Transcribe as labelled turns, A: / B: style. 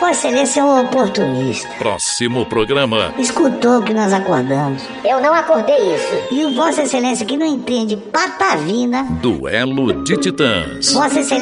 A: Vossa Excelência é um oportunista.
B: Próximo programa.
A: Escutou que nós acordamos.
C: Eu não acordei isso.
A: E o Vossa Excelência que não entende patavina.
B: Duelo de Titãs.
A: Vossa Excelência